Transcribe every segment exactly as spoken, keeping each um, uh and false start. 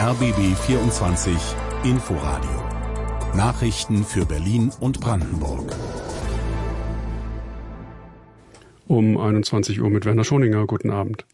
R B B vierundzwanzig Inforadio. Nachrichten für Berlin und Brandenburg. Um einundzwanzig Uhr mit Werner Schoninger. Guten Abend.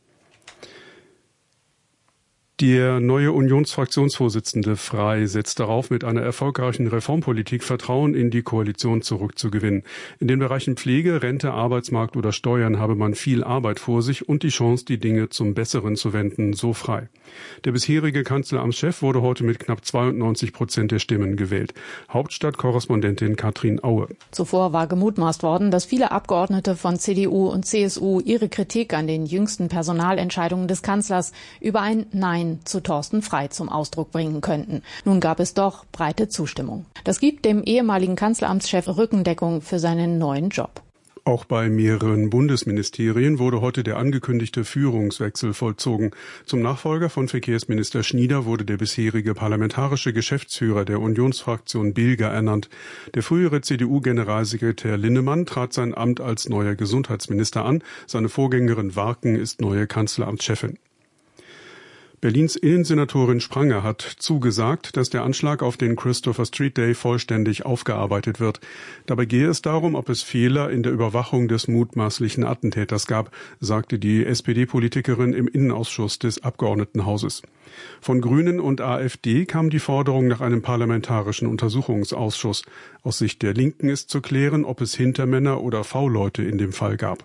Der neue Unionsfraktionsvorsitzende Frey setzt darauf, mit einer erfolgreichen Reformpolitik Vertrauen in die Koalition zurückzugewinnen. In den Bereichen Pflege, Rente, Arbeitsmarkt oder Steuern habe man viel Arbeit vor sich und die Chance, die Dinge zum Besseren zu wenden, so Frey. Der bisherige Kanzleramtschef wurde heute mit knapp zweiundneunzig Prozent der Stimmen gewählt. Hauptstadtkorrespondentin Katrin Aue. Zuvor war gemutmaßt worden, dass viele Abgeordnete von C D U und C S U ihre Kritik an den jüngsten Personalentscheidungen des Kanzlers über ein Nein zu Thorsten Frey zum Ausdruck bringen könnten. Nun gab es doch breite Zustimmung. Das gibt dem ehemaligen Kanzleramtschef Rückendeckung für seinen neuen Job. Auch bei mehreren Bundesministerien wurde heute der angekündigte Führungswechsel vollzogen. Zum Nachfolger von Verkehrsminister Schnieder wurde der bisherige parlamentarische Geschäftsführer der Unionsfraktion Bilger ernannt. Der frühere C D U-Generalsekretär Linnemann trat sein Amt als neuer Gesundheitsminister an. Seine Vorgängerin Warken ist neue Kanzleramtschefin. Berlins Innensenatorin Spranger hat zugesagt, dass der Anschlag auf den Christopher Street Day vollständig aufgearbeitet wird. Dabei gehe es darum, ob es Fehler in der Überwachung des mutmaßlichen Attentäters gab, sagte die S P D-Politikerin im Innenausschuss des Abgeordnetenhauses. Von Grünen und A f D kam die Forderung nach einem parlamentarischen Untersuchungsausschuss. Aus Sicht der Linken ist zu klären, ob es Hintermänner oder V-Leute in dem Fall gab.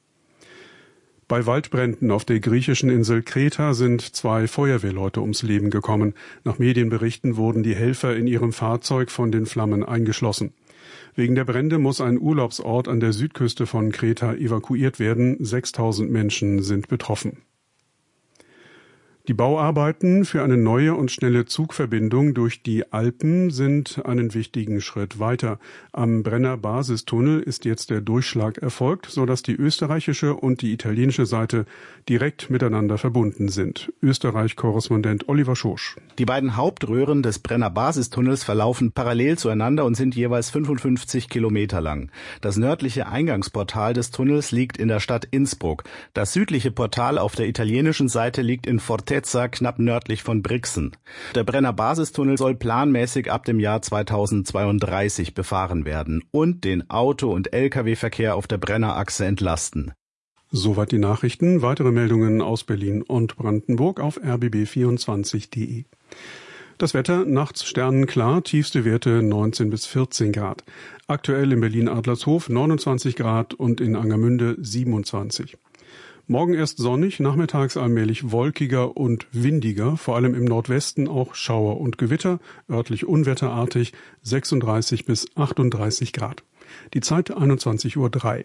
Bei Waldbränden auf der griechischen Insel Kreta sind zwei Feuerwehrleute ums Leben gekommen. Nach Medienberichten wurden die Helfer in ihrem Fahrzeug von den Flammen eingeschlossen. Wegen der Brände muss ein Urlaubsort an der Südküste von Kreta evakuiert werden. sechstausend Menschen sind betroffen. Die Bauarbeiten für eine neue und schnelle Zugverbindung durch die Alpen sind einen wichtigen Schritt weiter. Am Brenner Basistunnel ist jetzt der Durchschlag erfolgt, sodass die österreichische und die italienische Seite direkt miteinander verbunden sind. Österreich-Korrespondent Oliver Schosch. Die beiden Hauptröhren des Brenner Basistunnels verlaufen parallel zueinander und sind jeweils fünfundfünfzig Kilometer lang. Das nördliche Eingangsportal des Tunnels liegt in der Stadt Innsbruck. Das südliche Portal auf der italienischen Seite liegt in Fortezza, knapp nördlich von Brixen. Der Brenner Basistunnel soll planmäßig ab dem Jahr zweitausendzweiunddreißig befahren werden und den Auto- und L K W-Verkehr auf der Brennerachse entlasten. Soweit die Nachrichten. Weitere Meldungen aus Berlin und Brandenburg auf r b b vierundzwanzig punkt d e. Das Wetter, nachts sternenklar, tiefste Werte neunzehn bis vierzehn Grad. Aktuell in Berlin-Adlershof neunundzwanzig Grad und in Angermünde siebenundzwanzig. Morgen erst sonnig, nachmittags allmählich wolkiger und windiger, vor allem im Nordwesten auch Schauer und Gewitter, örtlich unwetterartig, sechsunddreißig bis achtunddreißig Grad. Die Zeit einundzwanzig Uhr drei.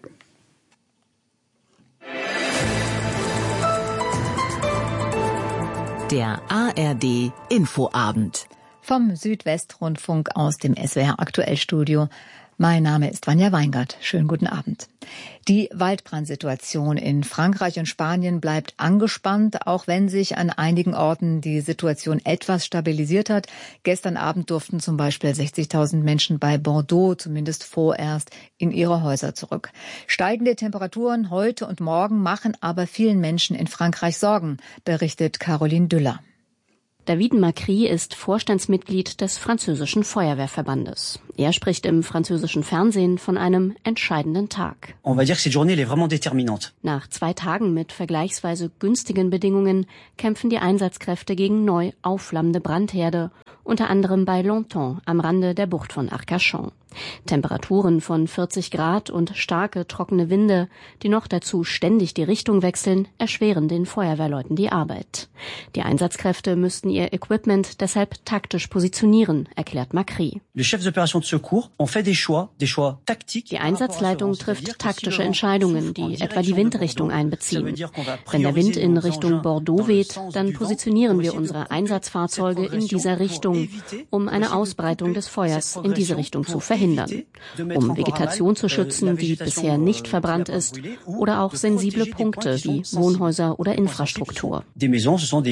Der A R D Infoabend. Vom Südwestrundfunk aus dem S W R Aktuellstudio. Mein Name ist Vanja Weingart. Schönen guten Abend. Die Waldbrandsituation in Frankreich und Spanien bleibt angespannt, auch wenn sich an einigen Orten die Situation etwas stabilisiert hat. Gestern Abend durften zum Beispiel sechzigtausend Menschen bei Bordeaux zumindest vorerst in ihre Häuser zurück. Steigende Temperaturen heute und morgen machen aber vielen Menschen in Frankreich Sorgen, berichtet Caroline Düller. David Macri ist Vorstandsmitglied des französischen Feuerwehrverbandes. Er spricht im französischen Fernsehen von einem entscheidenden Tag. On va dire que cette journée elle est vraiment déterminante. Nach zwei Tagen mit vergleichsweise günstigen Bedingungen kämpfen die Einsatzkräfte gegen neu aufflammende Brandherde, unter anderem bei Longtemps am Rande der Bucht von Arcachon. Temperaturen von vierzig Grad und starke, trockene Winde, die noch dazu ständig die Richtung wechseln, erschweren den Feuerwehrleuten die Arbeit. Die Einsatzkräfte müssten ihr Equipment deshalb taktisch positionieren, erklärt Macri. Les chefs d'opération de secours ont fait des choix, des choix tactiques. Die Einsatzleitung trifft taktische Entscheidungen, die etwa die Windrichtung einbeziehen. Wenn der Wind in Richtung Bordeaux weht, dann positionieren wir unsere Einsatzfahrzeuge in dieser Richtung, um eine Ausbreitung des Feuers in diese Richtung zu verhindern. Um Vegetation zu schützen, die bisher nicht verbrannt ist, oder auch sensible Punkte wie Wohnhäuser oder Infrastruktur. Des maisons, ce sont des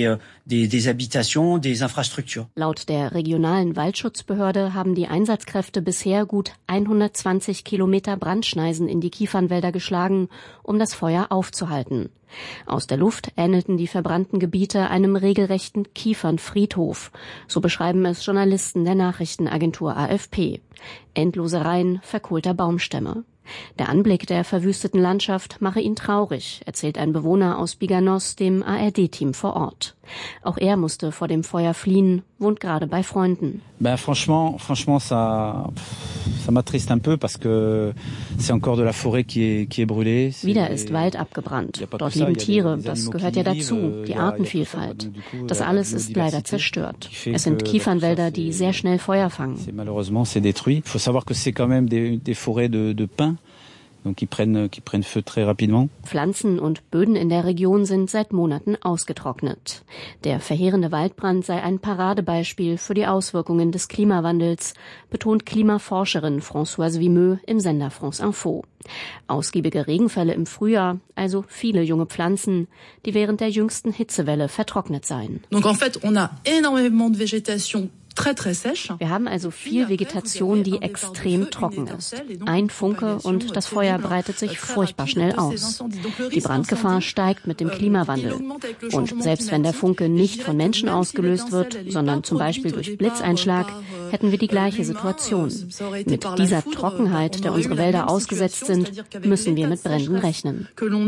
des, des, des habitations, des infrastructures. Laut der regionalen Waldschutzbehörde haben die Einsatzkräfte bisher gut hundertzwanzig Kilometer Brandschneisen in die Kiefernwälder geschlagen, um das Feuer aufzuhalten. Aus der Luft ähnelten die verbrannten Gebiete einem regelrechten Kiefernfriedhof. So beschreiben es Journalisten der Nachrichtenagentur A F P. Endlose Reihen verkohlter Baumstämme. Der Anblick der verwüsteten Landschaft mache ihn traurig, erzählt ein Bewohner aus Biganos dem A R D-Team vor Ort. Auch er musste vor dem Feuer fliehen, wohnt gerade bei Freunden. Ben franchement, franchement ça ça m'attriste un peu parce que c'est encore de la forêt qui est qui est brûlée. Wieder ist Wald abgebrannt. Dort leben Tiere, das gehört ja dazu, die Artenvielfalt. Das alles ist leider zerstört. Es sind Kiefernwälder, die sehr schnell Feuer fangen. Malheureusement, c'est détruit. Il faut savoir que c'est quand même des des forêts de de pins. Donc qui prennent, qui prennent feu très rapidement. Pflanzen und Böden in der Region sind seit Monaten ausgetrocknet. Der verheerende Waldbrand sei ein Paradebeispiel für die Auswirkungen des Klimawandels, betont Klimaforscherin Françoise Vimeux im Sender France Info. Ausgiebige Regenfälle im Frühjahr, also viele junge Pflanzen, die während der jüngsten Hitzewelle vertrocknet seien. Donc en fait, on a énormément de végétation. Wir haben also viel Vegetation, die extrem trocken ist. Ein Funke und das Feuer breitet sich furchtbar schnell aus. Die Brandgefahr steigt mit dem Klimawandel. Und selbst wenn der Funke nicht von Menschen ausgelöst wird, sondern zum Beispiel durch Blitzeinschlag, hätten wir die gleiche Situation. Mit dieser Trockenheit, der unsere Wälder ausgesetzt sind, müssen wir mit Bränden rechnen.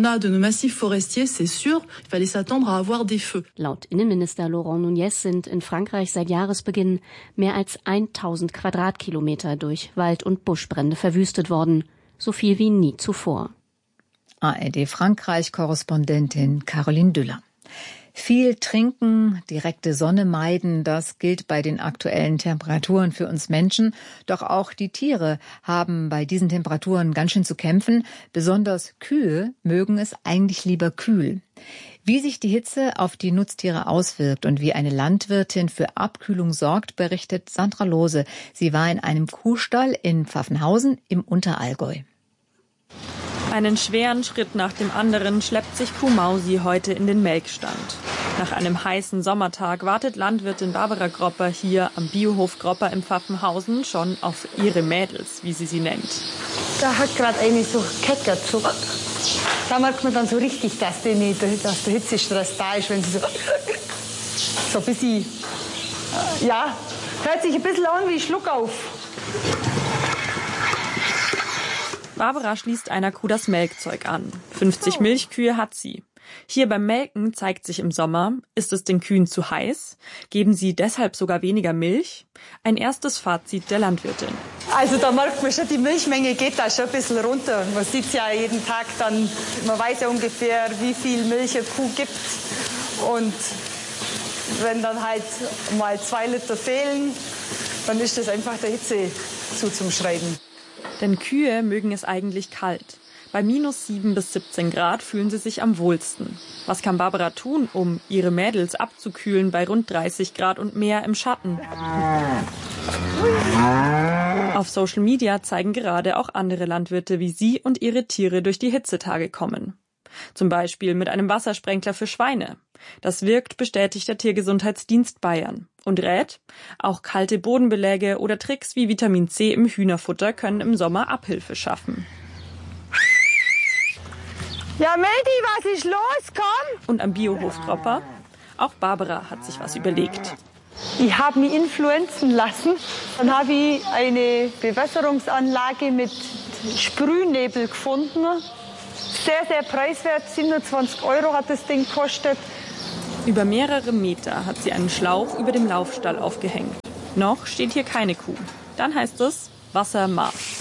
Laut Innenminister Laurent Nunez sind in Frankreich seit Jahresbeginn mehr als tausend Quadratkilometer durch Wald- und Buschbrände verwüstet worden, so viel wie nie zuvor. A R D Frankreich-Korrespondentin Caroline Düller. Viel trinken, direkte Sonne meiden, das gilt bei den aktuellen Temperaturen für uns Menschen. Doch auch die Tiere haben bei diesen Temperaturen ganz schön zu kämpfen. Besonders Kühe mögen es eigentlich lieber kühl. Wie sich die Hitze auf die Nutztiere auswirkt und wie eine Landwirtin für Abkühlung sorgt, berichtet Sandra Lohse. Sie war in einem Kuhstall in Pfaffenhausen im Unterallgäu. Einen schweren Schritt nach dem anderen schleppt sich Kuh Mausi heute in den Melkstand. Nach einem heißen Sommertag wartet Landwirtin Barbara Gropper hier am Biohof Gropper in Pfaffenhausen schon auf ihre Mädels, wie sie sie nennt. Da hat gerade eine so Kecker zuckt. Da merkt man dann so richtig, dass, die nicht, dass der Hitzestress da ist, wenn sie so, so ein bisschen, ja, hört sich ein bisschen an wie Schluckauf. Barbara schließt einer Kuh das Melkzeug an. fünfzig Milchkühe hat sie. Hier beim Melken zeigt sich im Sommer, ist es den Kühen zu heiß? Geben sie deshalb sogar weniger Milch? Ein erstes Fazit der Landwirtin. Also da merkt man schon, die Milchmenge geht da schon ein bisschen runter. Man sieht es ja jeden Tag dann, man weiß ja ungefähr, wie viel Milch eine Kuh gibt. Und wenn dann halt mal zwei Liter fehlen, dann ist das einfach der Hitze zuzuschreiben. Denn Kühe mögen es eigentlich kalt. Bei minus sieben bis siebzehn Grad fühlen sie sich am wohlsten. Was kann Barbara tun, um ihre Mädels abzukühlen bei rund dreißig Grad und mehr im Schatten? Auf Social Media zeigen gerade auch andere Landwirte, wie sie und ihre Tiere durch die Hitzetage kommen. Zum Beispiel mit einem Wassersprenkler für Schweine. Das wirkt, bestätigt der Tiergesundheitsdienst Bayern. Und rät, auch kalte Bodenbeläge oder Tricks wie Vitamin C im Hühnerfutter können im Sommer Abhilfe schaffen. Ja, Mädi, was ist los? Komm! Und am Biohof Gropper? Auch Barbara hat sich was überlegt. Ich habe mich influenzen lassen. Dann habe ich eine Bewässerungsanlage mit Sprühnebel gefunden. Sehr, sehr preiswert. siebenundzwanzig Euro hat das Ding gekostet. Über mehrere Meter hat sie einen Schlauch über dem Laufstall aufgehängt. Noch steht hier keine Kuh. Dann heißt es Wassermarsch.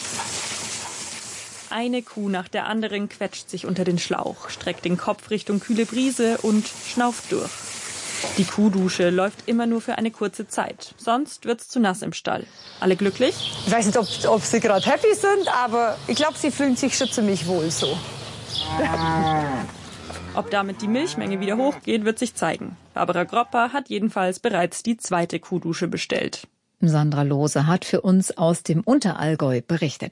Eine Kuh nach der anderen quetscht sich unter den Schlauch, streckt den Kopf Richtung kühle Brise und schnauft durch. Die Kuhdusche läuft immer nur für eine kurze Zeit, sonst wird's zu nass im Stall. Alle glücklich? Ich weiß nicht, ob, ob sie gerade happy sind, aber ich glaube, sie fühlen sich schon ziemlich wohl so. Ob damit die Milchmenge wieder hochgeht, wird sich zeigen. Barbara Gropper hat jedenfalls bereits die zweite Kuhdusche bestellt. Sandra Lohse hat für uns aus dem Unterallgäu berichtet.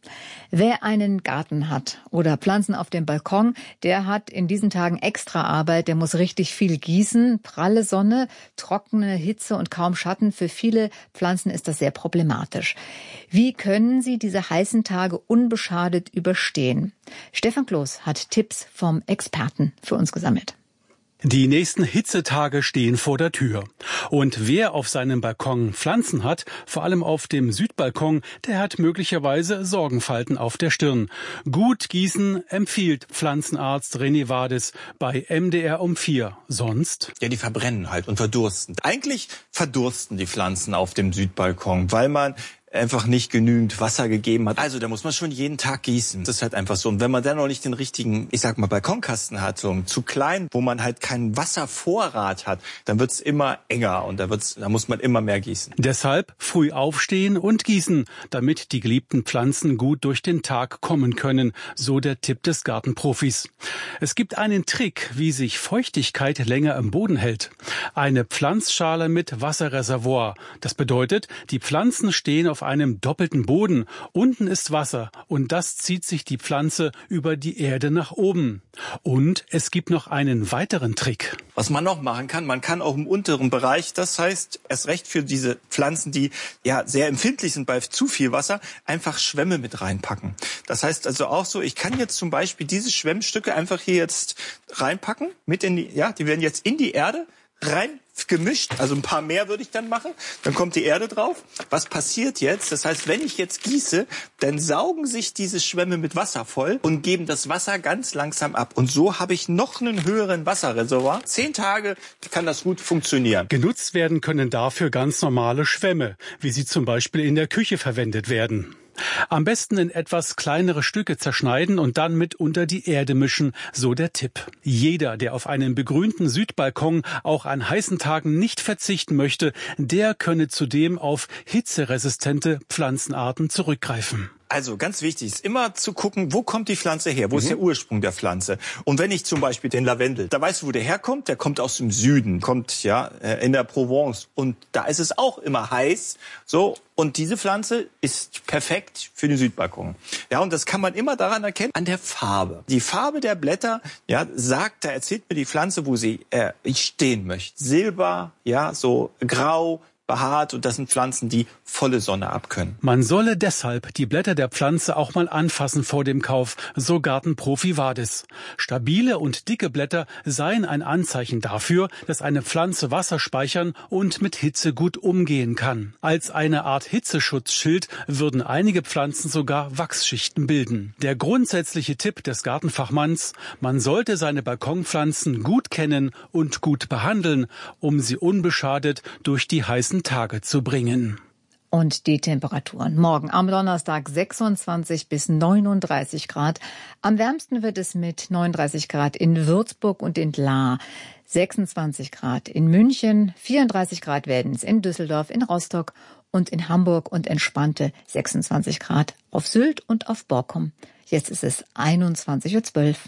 Wer einen Garten hat oder Pflanzen auf dem Balkon, der hat in diesen Tagen extra Arbeit. Der muss richtig viel gießen. Pralle Sonne, trockene Hitze und kaum Schatten. Für viele Pflanzen ist das sehr problematisch. Wie können sie diese heißen Tage unbeschadet überstehen? Stefan Kloß hat Tipps vom Experten für uns gesammelt. Die nächsten Hitzetage stehen vor der Tür. Und wer auf seinem Balkon Pflanzen hat, vor allem auf dem Südbalkon, der hat möglicherweise Sorgenfalten auf der Stirn. Gut gießen empfiehlt Pflanzenarzt René Wades bei M D R um vier. Sonst? Ja, die verbrennen halt und verdursten. Eigentlich verdursten die Pflanzen auf dem Südbalkon, weil man einfach nicht genügend Wasser gegeben hat. Also da muss man schon jeden Tag gießen. Das ist halt einfach so. Und wenn man dann noch nicht den richtigen, ich sag mal, Balkonkasten hat, so zu klein, wo man halt keinen Wasservorrat hat, dann wird's immer enger und da wird's, da muss man immer mehr gießen. Deshalb früh aufstehen und gießen, damit die geliebten Pflanzen gut durch den Tag kommen können, so der Tipp des Gartenprofis. Es gibt einen Trick, wie sich Feuchtigkeit länger im Boden hält. Eine Pflanzschale mit Wasserreservoir. Das bedeutet, die Pflanzen stehen auf einem doppelten Boden. Unten ist Wasser und das zieht sich die Pflanze über die Erde nach oben. Und es gibt noch einen weiteren Trick. Was man noch machen kann, man kann auch im unteren Bereich, das heißt erst recht für diese Pflanzen, die ja sehr empfindlich sind bei zu viel Wasser, einfach Schwämme mit reinpacken. Das heißt also auch so, ich kann jetzt zum Beispiel diese Schwemmstücke einfach hier jetzt reinpacken, mit in die, ja, die werden jetzt in die Erde rein gemischt, also ein paar mehr würde ich dann machen, dann kommt die Erde drauf. Was passiert jetzt? Das heißt, wenn ich jetzt gieße, dann saugen sich diese Schwämme mit Wasser voll und geben das Wasser ganz langsam ab. Und so habe ich noch einen höheren Wasserreservoir. Zehn Tage kann das gut funktionieren. Genutzt werden können dafür ganz normale Schwämme, wie sie zum Beispiel in der Küche verwendet werden. Am besten in etwas kleinere Stücke zerschneiden und dann mit unter die Erde mischen, so der Tipp. Jeder, der auf einen begrünten Südbalkon auch an heißen Tagen nicht verzichten möchte, der könne zudem auf hitzeresistente Pflanzenarten zurückgreifen. Also ganz wichtig ist immer zu gucken, wo kommt die Pflanze her? Wo mhm. ist der Ursprung der Pflanze? Und wenn ich zum Beispiel den Lavendel, da weißt du, wo der herkommt? Der kommt aus dem Süden, kommt ja in der Provence. Und da ist es auch immer heiß. So, und diese Pflanze ist perfekt für den Südbalkon. Ja, und das kann man immer daran erkennen, an der Farbe. Die Farbe der Blätter, ja, sagt, da erzählt mir die Pflanze, wo sie äh, stehen möchte. Silber, ja, so grau, behaart, und das sind Pflanzen, die volle Sonne abkönnen. Man solle deshalb die Blätter der Pflanze auch mal anfassen vor dem Kauf, so Gartenprofi Wades. Stabile und dicke Blätter seien ein Anzeichen dafür, dass eine Pflanze Wasser speichern und mit Hitze gut umgehen kann. Als eine Art Hitzeschutzschild würden einige Pflanzen sogar Wachsschichten bilden. Der grundsätzliche Tipp des Gartenfachmanns: Man sollte seine Balkonpflanzen gut kennen und gut behandeln, um sie unbeschadet durch die heißen Tage zu bringen. Und die Temperaturen. Morgen am Donnerstag sechsundzwanzig bis neununddreißig Grad. Am wärmsten wird es mit neununddreißig Grad in Würzburg und in Lahr. sechsundzwanzig Grad in München, vierunddreißig Grad werden es in Düsseldorf, in Rostock und in Hamburg und entspannte sechsundzwanzig Grad auf Sylt und auf Borkum. Jetzt ist es einundzwanzig Uhr zwölf.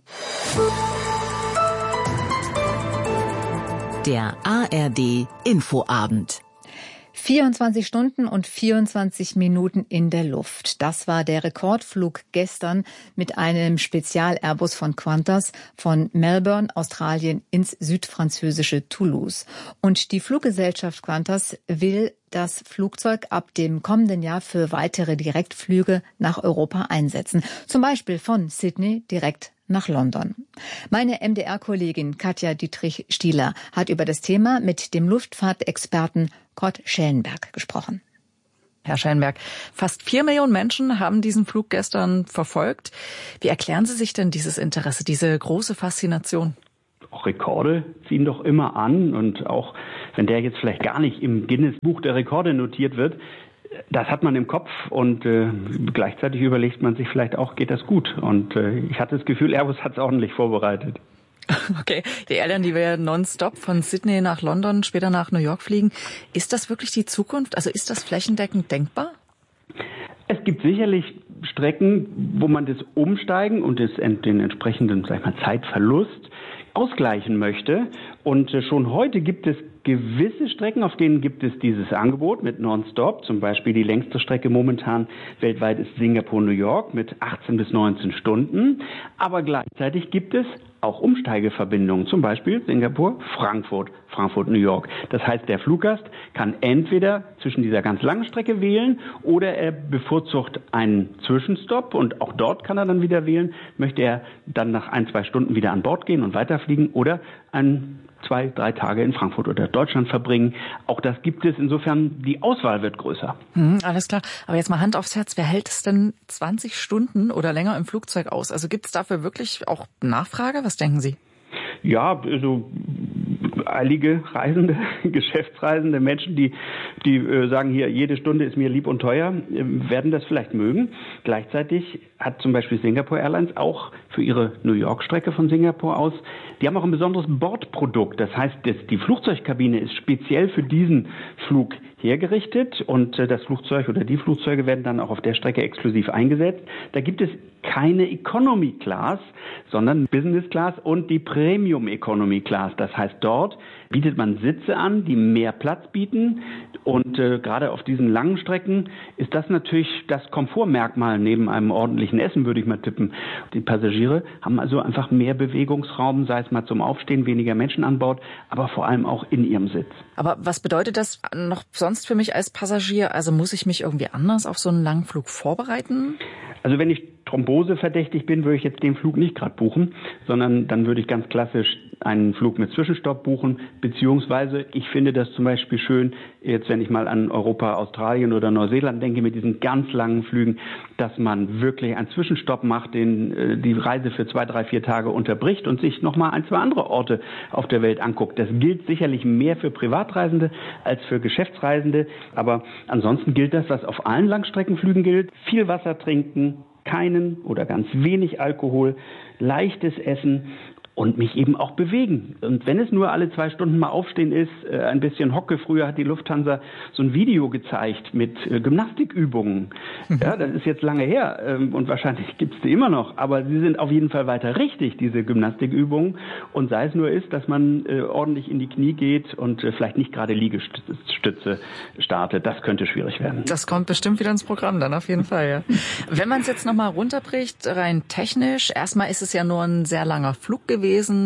Der A R D Infoabend. vierundzwanzig Stunden und vierundzwanzig Minuten in der Luft. Das war der Rekordflug gestern mit einem Spezial-Airbus von Qantas von Melbourne, Australien, ins südfranzösische Toulouse. Und die Fluggesellschaft Qantas will das Flugzeug ab dem kommenden Jahr für weitere Direktflüge nach Europa einsetzen. Zum Beispiel von Sydney direkt nach London. Meine M D R-Kollegin Katja Dietrich-Stieler hat über das Thema mit dem Luftfahrtexperten Kurt Schellenberg gesprochen. Herr Schellenberg, fast vier Millionen Menschen haben diesen Flug gestern verfolgt. Wie erklären Sie sich denn dieses Interesse, diese große Faszination? Auch Rekorde ziehen doch immer an, und auch wenn der jetzt vielleicht gar nicht im Guinness-Buch der Rekorde notiert wird, das hat man im Kopf, und äh, gleichzeitig überlegt man sich vielleicht auch, geht das gut? Und äh, ich hatte das Gefühl, Airbus hat es ordentlich vorbereitet. Okay, die Airline, die wir nonstop von Sydney nach London, später nach New York fliegen. Ist das wirklich die Zukunft? Also ist das flächendeckend denkbar? Es gibt sicherlich Strecken, wo man das Umsteigen und das, den entsprechenden, sag ich mal, Zeitverlust ausgleichen möchte. Und schon heute gibt es gewisse Strecken, auf denen gibt es dieses Angebot mit Nonstop. Zum Beispiel die längste Strecke momentan weltweit ist Singapur-New York mit achtzehn bis neunzehn Stunden. Aber gleichzeitig gibt es auch Umsteigeverbindungen, zum Beispiel Singapur-Frankfurt, Frankfurt-New York. Das heißt, der Fluggast kann entweder zwischen dieser ganz langen Strecke wählen oder er bevorzugt einen Zwischenstopp und auch dort kann er dann wieder wählen. Möchte er dann nach ein, zwei Stunden wieder an Bord gehen und weiterfliegen oder einen zwei, drei Tage in Frankfurt oder Deutschland verbringen. Auch das gibt es. Insofern, die Auswahl wird größer. Hm, alles klar. Aber jetzt mal Hand aufs Herz. Wer hält es denn zwanzig Stunden oder länger im Flugzeug aus? Also gibt es dafür wirklich auch Nachfrage? Was denken Sie? Ja, also eilige Reisende, Geschäftsreisende, Menschen, die, die äh, sagen hier, jede Stunde ist mir lieb und teuer, äh, werden das vielleicht mögen. Gleichzeitig hat zum Beispiel Singapore Airlines auch für ihre New York-Strecke von Singapur aus, die haben auch ein besonderes Bordprodukt. Das heißt, das, die Flugzeugkabine ist speziell für diesen Flug hergerichtet und äh, das Flugzeug oder die Flugzeuge werden dann auch auf der Strecke exklusiv eingesetzt. Da gibt es keine Economy Class, sondern Business Class und die Premium Economy Class. Das heißt, dort bietet man Sitze an, die mehr Platz bieten. Und äh, gerade auf diesen langen Strecken ist das natürlich das Komfortmerkmal neben einem ordentlichen Essen, würde ich mal tippen. Die Passagiere haben also einfach mehr Bewegungsraum, sei es mal zum Aufstehen, weniger Menschen an Bord, aber vor allem auch in ihrem Sitz. Aber was bedeutet das noch sonst für mich als Passagier? Also muss ich mich irgendwie anders auf so einen langen Flug vorbereiten? Also wenn ich Thrombose verdächtig bin, würde ich jetzt den Flug nicht gerade buchen, sondern dann würde ich ganz klassisch einen Flug mit Zwischenstopp buchen, beziehungsweise ich finde das zum Beispiel schön, jetzt wenn ich mal an Europa, Australien oder Neuseeland denke, mit diesen ganz langen Flügen, dass man wirklich einen Zwischenstopp macht, den die Reise für zwei, drei, vier Tage unterbricht und sich nochmal ein, zwei andere Orte auf der Welt anguckt. Das gilt sicherlich mehr für Privatreisende als für Geschäftsreisende, aber ansonsten gilt das, was auf allen Langstreckenflügen gilt, viel Wasser trinken, keinen oder ganz wenig Alkohol, leichtes Essen und mich eben auch bewegen. Und wenn es nur alle zwei Stunden mal aufstehen ist, äh, ein bisschen Hocke. Früher hat die Lufthansa so ein Video gezeigt mit äh, Gymnastikübungen. Mhm. Ja, das ist jetzt lange her ähm, und wahrscheinlich gibt es die immer noch. Aber sie sind auf jeden Fall weiter richtig, diese Gymnastikübungen. Und sei es nur ist, dass man äh, ordentlich in die Knie geht und äh, vielleicht nicht gerade Liegestütze startet. Das könnte schwierig werden. Das kommt bestimmt wieder ins Programm dann, auf jeden Fall, ja. Wenn man es jetzt nochmal runterbricht, rein technisch, erstmal ist es ja nur ein sehr langer Flug gewesen.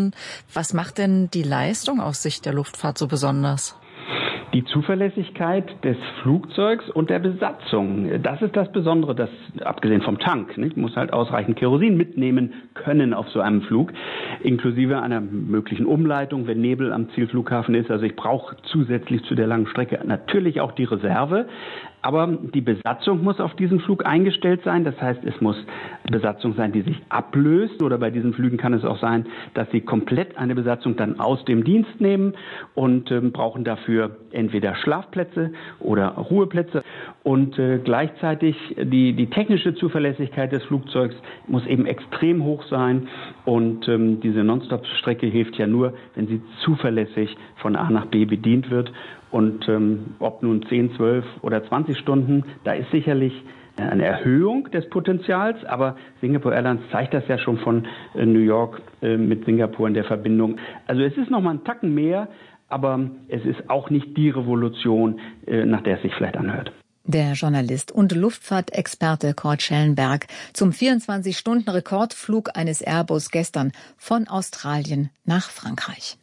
Was macht denn die Leistung aus Sicht der Luftfahrt so besonders? Die Zuverlässigkeit des Flugzeugs und der Besatzung, das ist das Besondere, das abgesehen vom Tank, nicht, muss halt ausreichend Kerosin mitnehmen können auf so einem Flug, inklusive einer möglichen Umleitung, wenn Nebel am Zielflughafen ist. Also ich brauche zusätzlich zu der langen Strecke natürlich auch die Reserve. Aber die Besatzung muss auf diesen Flug eingestellt sein. Das heißt, es muss Besatzung sein, die sich ablöst. Oder bei diesen Flügen kann es auch sein, dass sie komplett eine Besatzung dann aus dem Dienst nehmen und äh, brauchen dafür entweder Schlafplätze oder Ruheplätze. Und äh, gleichzeitig die, die technische Zuverlässigkeit des Flugzeugs muss eben extrem hoch sein. Und ähm, diese Nonstop-Strecke hilft ja nur, wenn sie zuverlässig von A nach B bedient wird. Und ähm, ob nun zehn, zwölf oder zwanzig Stunden, da ist sicherlich eine Erhöhung des Potenzials. Aber Singapore Airlines zeigt das ja schon von äh, New York äh, mit Singapur in der Verbindung. Also es ist noch mal einen Tacken mehr, aber es ist auch nicht die Revolution, äh, nach der es sich vielleicht anhört. Der Journalist und Luftfahrtexperte Kurt Schellenberg zum vierundzwanzig-Stunden-Rekordflug eines Airbus gestern von Australien nach Frankreich.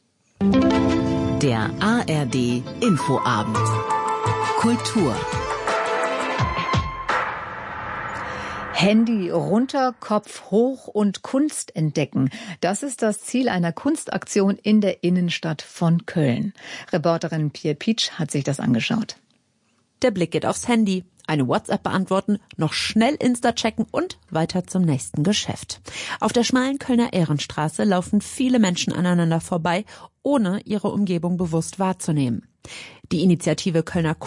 Der A R D Infoabend. Kultur. Handy runter, Kopf hoch und Kunst entdecken. Das ist das Ziel einer Kunstaktion in der Innenstadt von Köln. Reporterin Pierre Pietsch hat sich das angeschaut. Der Blick geht aufs Handy. Eine WhatsApp beantworten, noch schnell Insta checken und weiter zum nächsten Geschäft. Auf der schmalen Kölner Ehrenstraße laufen viele Menschen aneinander vorbei, ohne ihre Umgebung bewusst wahrzunehmen. Die Initiative Kölner